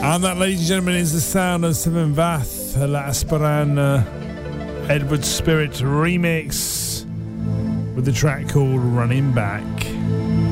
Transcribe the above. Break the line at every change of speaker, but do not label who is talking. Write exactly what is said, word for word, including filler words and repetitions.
And that, ladies and gentlemen, is the sound of Seven Vath, La Esperana, Edward Spirit remix with the track called Running Back.